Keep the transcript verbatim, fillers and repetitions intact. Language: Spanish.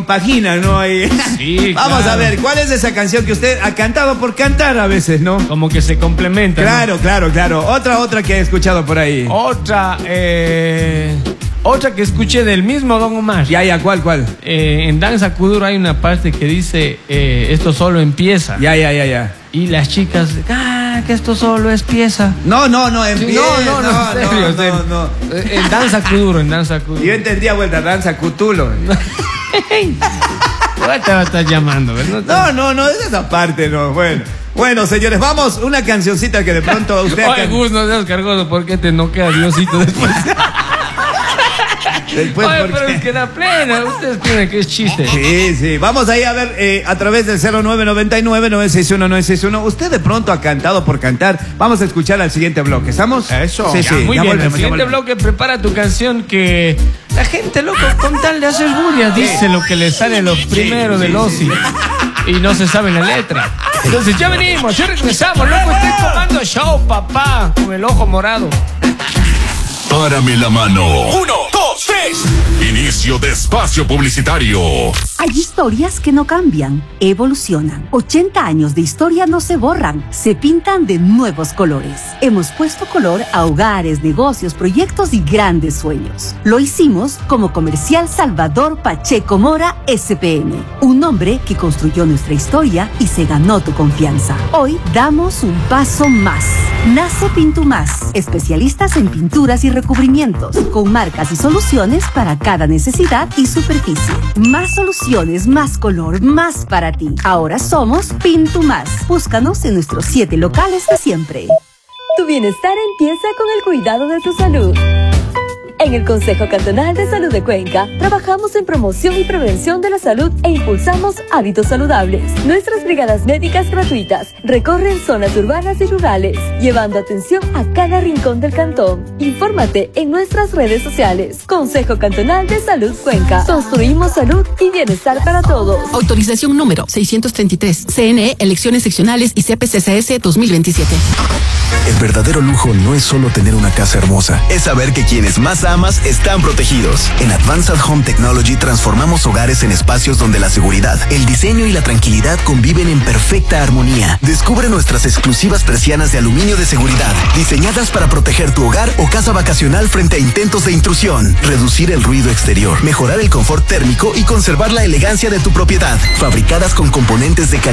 compaginan, ¿no? Ahí. Sí, Vamos claro. a ver, ¿cuál es esa canción que usted ha cantado por cantar a veces, no? Como que se complementan. Claro, ¿no? claro, claro. Otra, otra que he escuchado por ahí. Otra, eh, otra que escuché del mismo Don Omar. Ya, ya, ¿cuál, cuál? Eh, en Danza Kuduro hay una parte que dice, eh, esto solo empieza. Ya, ya, ya, ya. Y las chicas, ah, que esto solo es pieza. No, no, no, empieza. No, no, no, en serio, no, en serio. no, no. Eh, En Danza Kuduro, en Danza Kuduro. Yo entendía vuelta, danza cutulo. ¿Cuál te va a estar llamando? ¿Verdad? No, no, no, es esa parte, no. Bueno, bueno, señores, vamos, una cancioncita que de pronto usted... Oye, acá- Gus, no seas cargoso, ¿por qué te noquea Diosito después? Después, Oye, ¿por pero qué? es que da plena, ustedes creen que es chiste. Sí, sí. Vamos ahí a ver eh, a través del cero nueve nueve nueve, nueve seis uno, nueve seis uno. Usted de pronto ha cantado por cantar. Vamos a escuchar al siguiente bloque. ¿Estamos? Eso. Sí, Ya, sí. muy ya bien, volvemos, el ya siguiente volvemos. bloque prepara tu canción que la gente, loco, con tal de hacer bulla, dice lo que le sale a los primeros del Osi y no se sabe la letra. Entonces ya venimos, ya regresamos, loco, estoy tomando show, papá, con el ojo morado. Párame la mano. Uno, dos, tres. Inicio de espacio publicitario. Hay historias que no cambian, evolucionan. ochenta años de historia no se borran, se pintan de nuevos colores. Hemos puesto color a hogares, negocios, proyectos y grandes sueños. Lo hicimos como Comercial Salvador Pacheco Mora S P N, un hombre que construyó nuestra historia y se ganó tu confianza. Hoy damos un paso más. Nace Pintumás, especialistas en pinturas y recubrimientos, con marcas y soluciones para cada necesidad y superficie. Más soluciones, más color, más para ti. Ahora somos Pintumás. Búscanos en nuestros siete locales de siempre. Tu bienestar empieza con el cuidado de tu salud. En el Consejo Cantonal de Salud de Cuenca, trabajamos en promoción y prevención de la salud e impulsamos hábitos saludables. Nuestras brigadas médicas gratuitas recorren zonas urbanas y rurales, llevando atención a cada rincón del cantón. Infórmate en nuestras redes sociales. Consejo Cantonal de Salud Cuenca. Construimos salud y bienestar para todos. Autorización número seiscientos treinta y tres. C N E, Elecciones Seccionales y C P C C S dos mil veintisiete. El verdadero lujo no es solo tener una casa hermosa, es saber que quienes más amas están protegidos. En Advanced Home Technology transformamos hogares en espacios donde la seguridad, el diseño y la tranquilidad conviven en perfecta armonía. Descubre nuestras exclusivas persianas de aluminio de seguridad, diseñadas para proteger tu hogar o casa vacacional frente a intentos de intrusión, reducir el ruido exterior, mejorar el confort térmico y conservar la elegancia de tu propiedad. Fabricadas con componentes de calidad